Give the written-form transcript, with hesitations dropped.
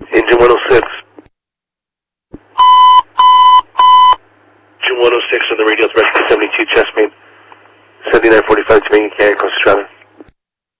Engine 106. Engine 106 on the radio, Rescue 72 chest main. 7945 to main carry across the traffic.